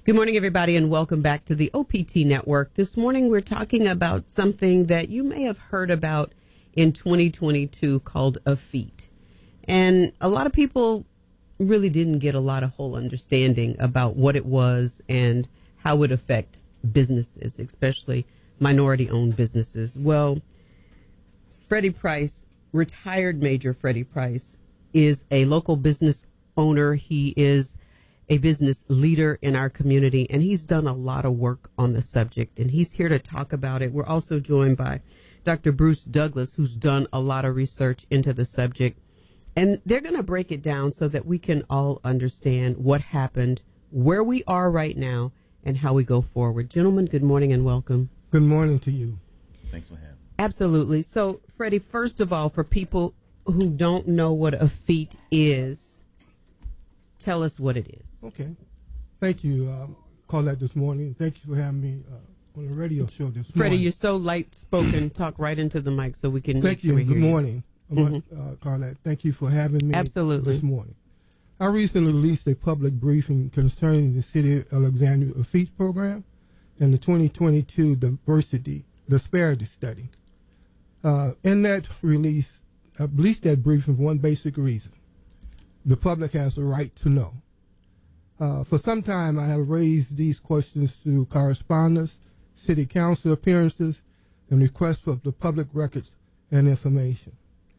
Good morning, everybody, and welcome back to the OPT Network. This morning, we're talking about something that you may have heard about in 2022 called a FEAT. And a lot of people really didn't get a lot of whole understanding about what it was and how it would affect businesses, especially minority-owned businesses. Well, Freddie Price, retired Major Freddie Price, is a local business owner. He is a business leader in our community, and he's done a lot of work on the subject, and he's here to talk about it. We're also joined by Dr. Bruce Douglas, who's done a lot of research into the subject, and they're going to break it down so that we can all understand what happened, where we are right now, and how we go forward. Gentlemen, good morning and welcome. Good morning to you. Thanks for having me. Absolutely. So, Freddie, first of all, for people who don't know what a FEAT is, tell us what it is. Okay. Thank you, Colette, this morning. Thank you for having me on the radio show this Freddie, morning. you're so light-spoken. Talk right into the mic so we can make Thank sure you. we hear Good morning, Colette. Thank you for having me Absolutely. this morning. I recently released a public briefing concerning the City of Alexandria FEAT program and the 2022 Diversity Disparity Study. In that release, I released that briefing for one basic reason. The public has the right to know. For some time, I have raised these questions through correspondence, city council appearances, and requests for the public records and information.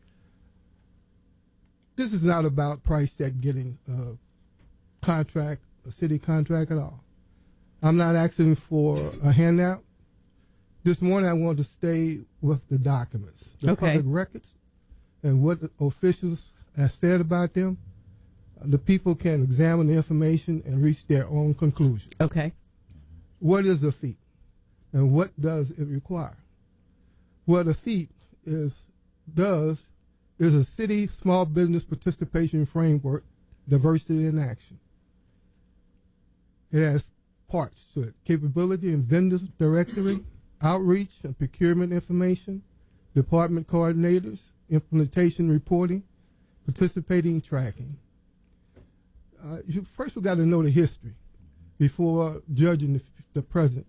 This is not about Price Tech getting a contract, a city contract at all. I'm not asking for a handout. This morning, I want to stay with the documents, the public records, and what the officials have said about them. The people can examine the information and reach their own conclusion. Okay. What is a FEAT, and what does it require? What a FEAT is a city small business participation framework, diversity in action. It has parts to it: capability and vendor directory, outreach and procurement information, department coordinators, implementation reporting, participating tracking. First, we've got to know the history before judging the present.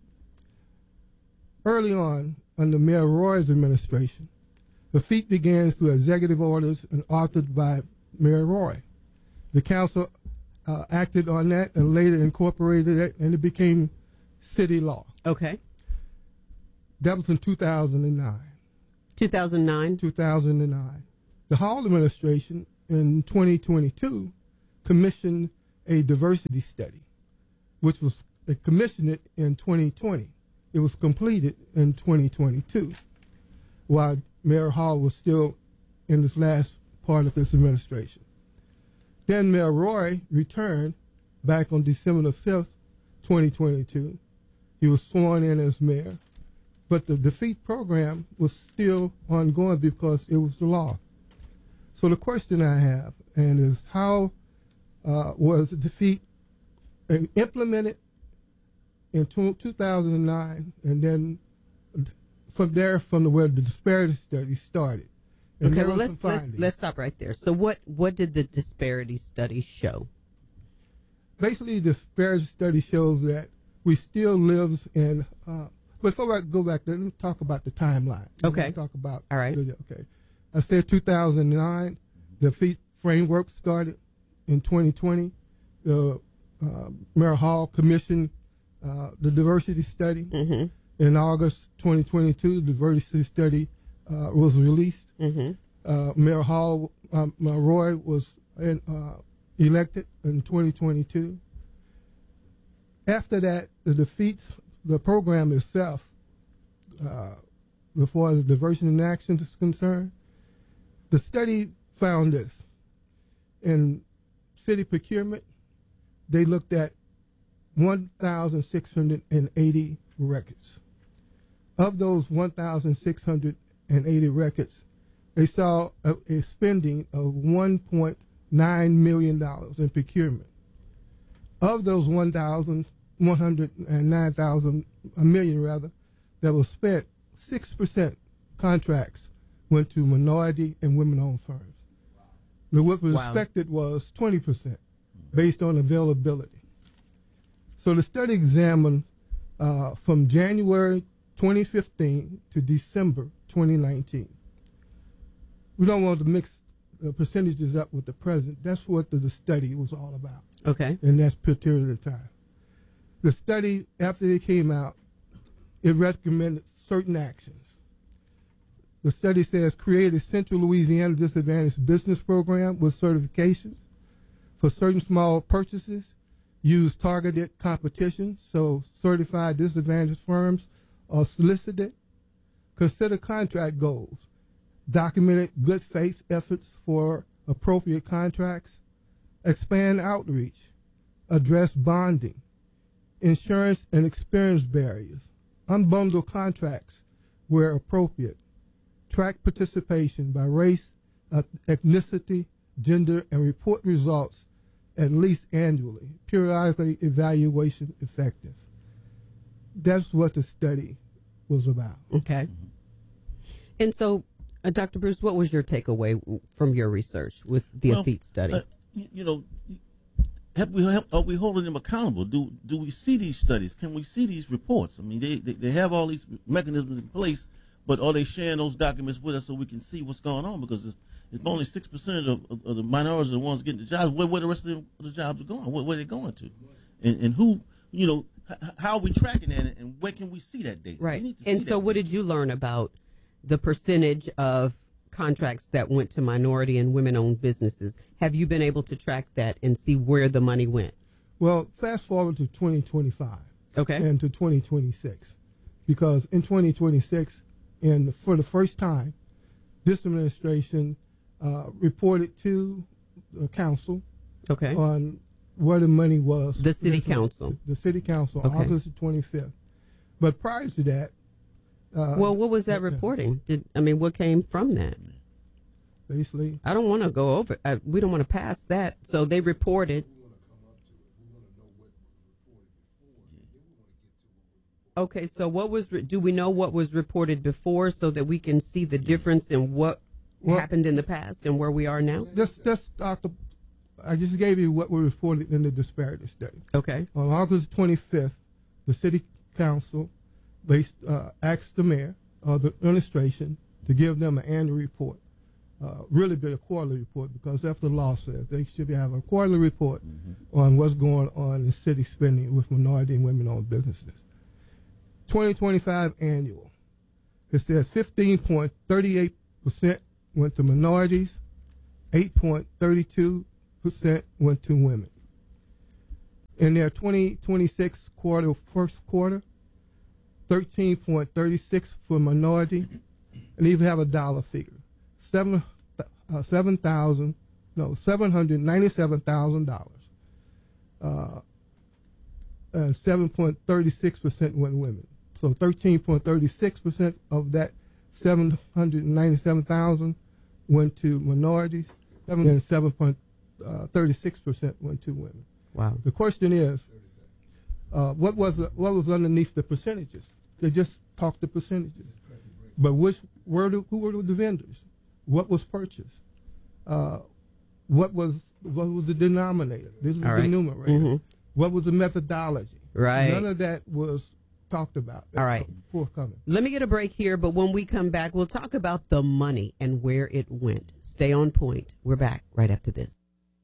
Early on, under Mayor Roy's administration, the FEAT began through executive orders and authored by Mayor Roy. The council acted on that and later incorporated it, and it became city law. Okay. That was in 2009. 2009? 2009. The Hall administration in 2022 commissioned a diversity study, which was commissioned it in 2020. It was completed in 2022, while Mayor Hall was still in this last part of this administration. Then Mayor Roy returned back on December the 5th, 2022. He was sworn in as mayor, but the FEAT program was still ongoing because it was the law. So the question I have is how was the FEAT implemented in 2009, and then from there, where the disparity study started. And okay, well, let's stop right there. So what did the disparity study show? Basically, the disparity study shows that we still live in, before I go back, let me talk about the timeline. Okay. Talk about, all right. Okay. I said 2009, the FEAT framework started. In 2020, the Mayor Hall commissioned the diversity study. Mm-hmm. In August 2022, the diversity study was released. Mm-hmm. Mayor Hall, Roy was elected in 2022. After that, the program itself, as far as diversity in action is concerned, the study found this. In city procurement, they looked at 1,680 records. Of those 1,680 records, they saw a spending of $1.9 million in procurement. Of those 1,109,000, a million rather, that was spent, 6% contracts went to minority and women-owned firms. What was expected was 20% based on availability. So the study examined from January 2015 to December 2019. We don't want to mix the percentages up with the present. That's what the study was all about. Okay. In that period of time. The study, after it came out, it recommended certain actions. The study says create a Central Louisiana Disadvantaged Business Program with certifications for certain small purchases. Use targeted competition, so certified disadvantaged firms are solicited. Consider contract goals. Documented good faith efforts for appropriate contracts. Expand outreach. Address bonding. Insurance and experience barriers. Unbundle contracts where appropriate. Track participation by race, ethnicity, gender, and report results at least annually. Periodically evaluation effective. That's what the study was about. Okay. And so, Dr. Bruce, what was your takeaway from your research with the AFEET study? Are we holding them accountable? Do we see these studies? Can we see these reports? I mean, they have all these mechanisms in place, but are they sharing those documents with us so we can see what's going on? Because it's only 6% of the minorities are the ones getting the jobs. Where the rest of the jobs are going? Where are they going to? And who, how are we tracking that, and where can we see that data? Right. And so what did you learn about the percentage of contracts that went to minority and women-owned businesses? Have you been able to track that and see where the money went? Well, fast forward to 2025. Okay. And to 2026. Because in 2026, and for the first time, this administration reported to the council on where the money was. The city council. The city council, August 25th. But prior to that, well, what was that reporting? What came from that? Basically, I don't want to go over. We don't want to pass that. So they reported. Okay, so what was? Do we know what was reported before, so that we can see the difference in what happened in the past and where we are now? I just gave you what was reported in the disparity study. Okay. On August 25th, the city council asked the mayor or the administration to give them an annual report. Really be a quarterly report, because that's what the law says. They should have a quarterly report on what's going on in city spending with minority and women-owned businesses. 2025 annual. It says 15.38% went to minorities, 8.32% went to women. In their 2026 first quarter, 13.36 for minority, and even have a dollar figure. $797,000, and 7.36% went women. So 13.36% of that 797,000 went to minorities, and 7.36% went to women. Wow. The question is, what was underneath the percentages? They just talked the percentages, but who were the vendors? What was purchased? What was the denominator? This was the numerator. Mm-hmm. What was the methodology? Right. None of that was talked about. All right. Forthcoming. Let me get a break here, but when we come back, we'll talk about the money and where it went. Stay on point. We're back right after this.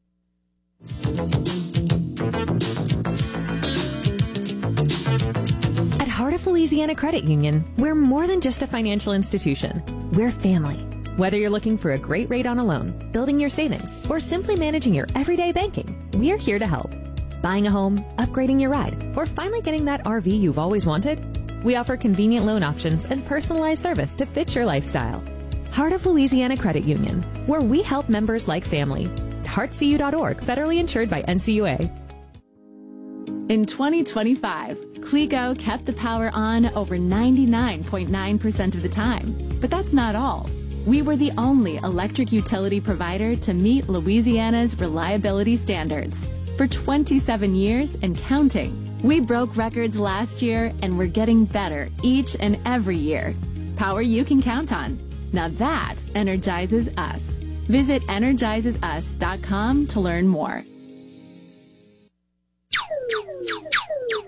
At Heart of Louisiana Credit Union, we're more than just a financial institution. We're family. Whether you're looking for a great rate on a loan, building your savings, or simply managing your everyday banking, we're here to help. Buying a home, upgrading your ride, or finally getting that RV you've always wanted? We offer convenient loan options and personalized service to fit your lifestyle. Heart of Louisiana Credit Union, where we help members like family. heartcu.org, federally insured by NCUA. In 2025, Clego kept the power on over 99.9% of the time. But that's not all. We were the only electric utility provider to meet Louisiana's reliability standards. For 27 years and counting, we broke records last year, and we're getting better each and every year. Power you can count on. Now that energizes us. Visit energizesus.com to learn more.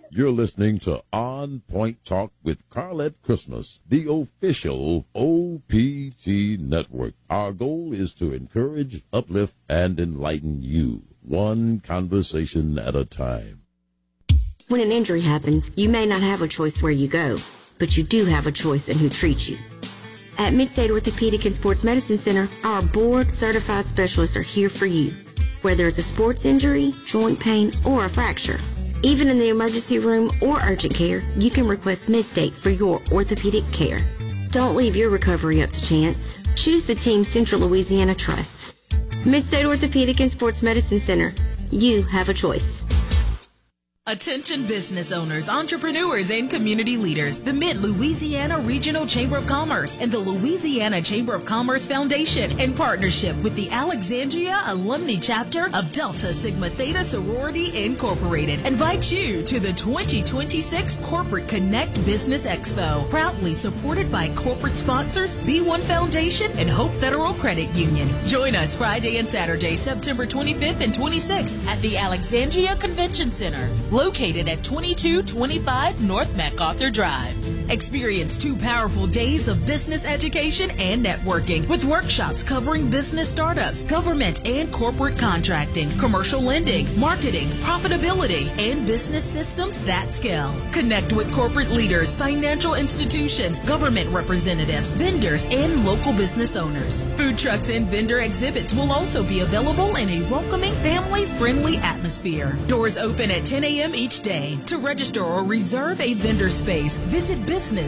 You're listening to On Point Talk with Carlette Christmas, the official OPT network. Our goal is to encourage, uplift, and enlighten you, one conversation at a time. When an injury happens, you may not have a choice where you go, but you do have a choice in who treats you. At Midstate Orthopedic and Sports Medicine Center, our board-certified specialists are here for you, whether it's a sports injury, joint pain, or a fracture. Even in the emergency room or urgent care, you can request Midstate for your orthopedic care. Don't leave your recovery up to chance. Choose the team Central Louisiana trusts. Midstate Orthopedic and Sports Medicine Center. You have a choice. Attention business owners, entrepreneurs, and community leaders. The Mid-Louisiana Regional Chamber of Commerce and the Louisiana Chamber of Commerce Foundation, in partnership with the Alexandria Alumni Chapter of Delta Sigma Theta Sorority Incorporated, invite you to the 2026 Corporate Connect Business Expo, proudly supported by corporate sponsors, B1 Foundation, and Hope Federal Credit Union. Join us Friday and Saturday, September 25th and 26th at the Alexandria Convention Center, located at 2225 North MacArthur Drive. Experience 2 powerful days of business education and networking with workshops covering business startups, government and corporate contracting, commercial lending, marketing, profitability, and business systems that scale. Connect with corporate leaders, financial institutions, government representatives, vendors, and local business owners. Food trucks and vendor exhibits will also be available in a welcoming, family-friendly atmosphere. Doors open at 10 a.m. each day. To register or reserve a vendor space, visit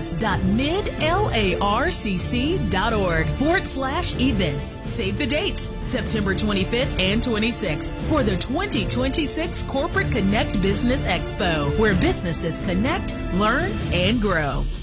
business.midlarcc.org/events. Save the dates, September 25th and 26th, for the 2026 Corporate Connect Business Expo, where businesses connect, learn, and grow.